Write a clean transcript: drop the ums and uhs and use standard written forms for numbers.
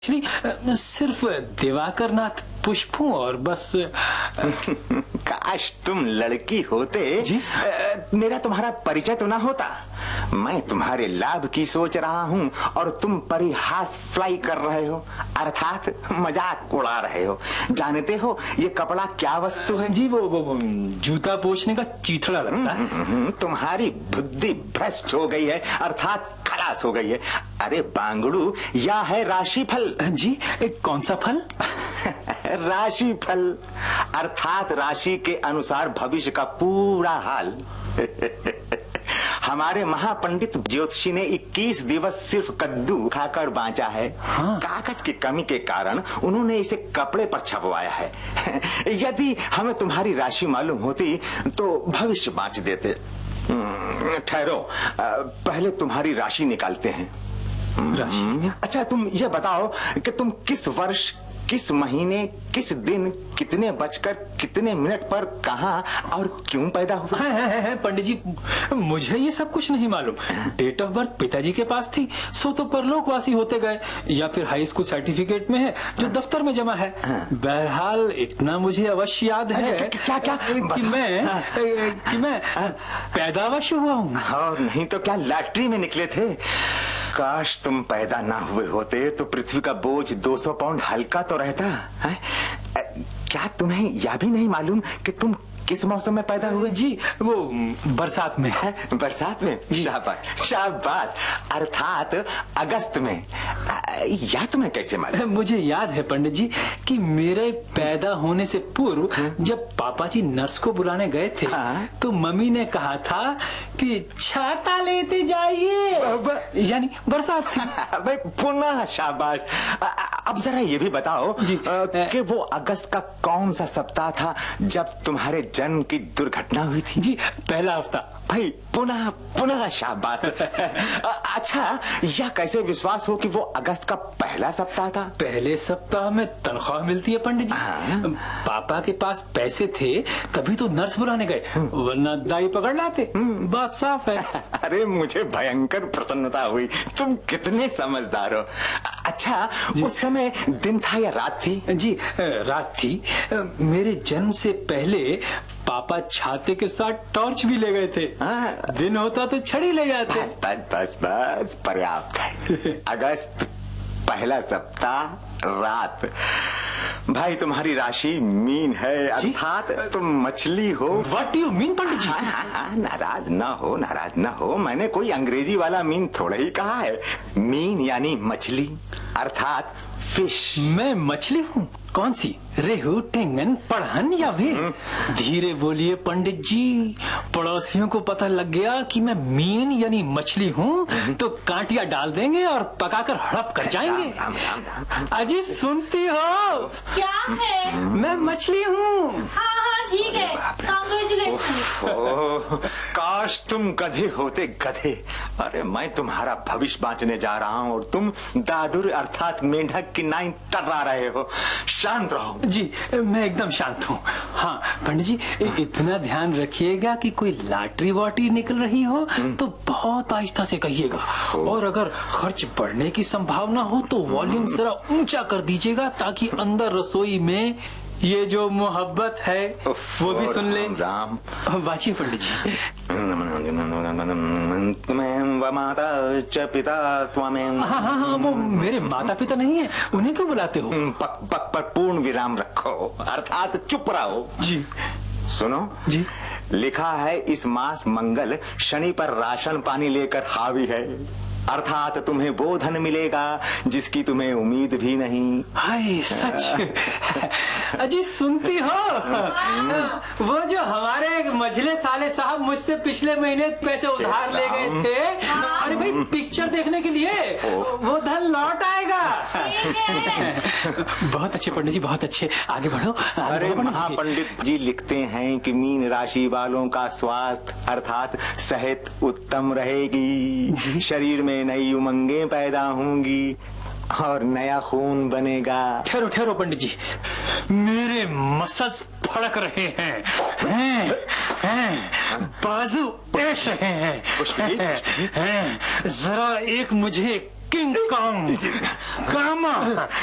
सिर्फ दिवाकर नाथ पुष्प हूँ और बस। काश तुम लड़की होते जी? मेरा तुम्हारा परिचय तो ना होता। मैं तुम्हारे लाभ की सोच रहा हूँ और तुम परिहास फ्लाई कर रहे हो, अर्थात मजाक उड़ा रहे हो। जानते हो ये कपड़ा क्या वस्तु है? जी वो जूता पोंछने का चीथड़ा लगता है। तुम्हारी बुद्धि भ्रष्ट हो गई है, अर्थात खलास हो गई है। अरे बांगड़ू, यह है राशि फल। जी कौन सा फल? राशि फल, अर्थात राशि के अनुसार भविष्य का पूरा हाल। हमारे महापंडित ज्योतिषी ने 21 दिवस सिर्फ कद्दू खाकर बांचा है। हाँ। कागज की कमी के कारण उन्होंने इसे कपड़े पर छपवाया है। यदि हमें तुम्हारी राशि मालूम होती तो भविष्य बांच देते। ठहरो, पहले तुम्हारी राशि निकालते हैं। राशि? अच्छा तुम ये बताओ कि तुम किस वर्ष, किस महीने, किस दिन, कितने बजकर कितने मिनट पर, कहां और क्यों पैदा हुआ? है पंडित जी, मुझे ये सब कुछ नहीं मालूम। डेट ऑफ बर्थ पिताजी के पास थी, सो तो परलोकवासी होते गए, या फिर हाई स्कूल सर्टिफिकेट में है जो दफ्तर में जमा है। बहरहाल इतना मुझे अवश्य याद है क्या कि मैं पैदा अवश्य हुआ हूँ। और नहीं तो क्या लॉटरी में निकले थे। काश तुम पैदा ना हुए होते तो पृथ्वी का बोझ 200 पाउंड हल्का तो रहता है। क्या तुम्हें यह भी नहीं मालूम कि तुम किस मौसम में पैदा हुए? जी वो बरसात में। बरसात में? शाबाश शाबाश, अर्थात अगस्त में। या तुम्हें कैसे मालूम? मुझे याद है पंडित जी कि मेरे पैदा होने से पूर्व जब पापा जी नर्स को बुलाने गए थे, तो मम्मी ने कहा था कि छाता लेते जाइए, यानी बरसात थी। भाई पुनः शाबाश। अब जरा ये भी बताओ कि वो अगस्त का कौन सा सप्ताह था जब तुम्हारे जन्म की दुर्घटना हुई थी? जी पहला हफ्ता। भाई पुनः पुनः शाबाश। अच्छा यह कैसे विश्वास हो कि वो अगस्त का पहला सप्ताह था? पहले सप्ताह में तनख्वाह मिलती है पंडित जी। पापा के पास पैसे थे तभी तो नर्स बुलाने गए, वरना दाई पकड़ लाते। बात साफ है। अरे मुझे भयंकर प्रसन्नता हुई, तुम कितने समझदार हो। अच्छा उस समय दिन था या रात थी? जी रात थी। मेरे जन्म से पहले पापा छाते के साथ टॉर्च भी ले गए थे। दिन होता तो छड़ी ले जाते। बस बस बस बस पर्याप्त है। अगस्त पहला सप्ताह रात। भाई तुम्हारी राशि मीन है, अर्थात तुम मछली हो। What do you mean पंडित जी? नाराज ना हो, मैंने कोई अंग्रेजी वाला मीन थोड़ा ही कहा है। मीन यानी मछली, अर्थात फिश। मैं मछली हूँ? कौन सी? रेहू, टेंगन, पढ़न या व्हेल? धीरे बोलिए पंडित जी, पड़ोसियों को पता लग गया कि मैं मीन यानी मछली हूँ तो कांटिया डाल देंगे और पकाकर हड़प कर जाएंगे। अजी सुनती हो? क्या है? मैं मछली हूँ। हाँ ठीक है, कांग्रेचुलेशन। काश तुम गधे होते, गधे। अरे मैं तुम्हारा भविष्य बांचने जा रहा हूँ और तुम दादुर अर्थात मेंढक की नाई टर्रा रहे हो। शांत रहो। जी मैं एकदम शांत हूँ। हाँ पंडित जी इतना ध्यान रखिएगा कि कोई लॉटरी वॉटरी निकल रही हो तो बहुत आहिस्ता से कहिएगा, और अगर खर्च बढ़ने की संभावना हो तो वॉल्यूम जरा ऊंचा कर दीजिएगा ताकि अंदर रसोई में ये जो मोहब्बत है वो भी सुन ले। राम बाजिए पंडित जी। माता च पिता त्वमेव। हाँ वो मेरे माता पिता नहीं है, उन्हें क्यों बुलाते हो? पक पक पर पूर्ण विराम रखो, अर्थात चुप रहो। जी सुनो जी, लिखा है इस मास मंगल शनि पर राशन पानी लेकर हावी है, अर्थात तुम्हें वो धन मिलेगा जिसकी तुम्हें उम्मीद भी नहीं। हाय सच। अजी सुनती हो? वो जो हमारे मझले साले साहब मुझसे पिछले महीने पैसे उधार ले गए थे, अरे भाई पिक्चर देखने के लिए, वो धन लौट आएगा। बहुत अच्छे पंडित जी, बहुत अच्छे। आगे बढ़ो। अरे महापंडित जी लिखते हैं कि मीन राशि वालों का स्वास्थ्य अर्थात सेहत उत्तम रहेगी, शरीर में नई उमंगें पैदा होंगी और नया खून बनेगा। ठहरो ठहरो पंडित जी, मेरे मसल्स फड़क रहे हैं, बाजू पेश रहे हैं। जरा एक मुझे किंग कॉन्ग कामा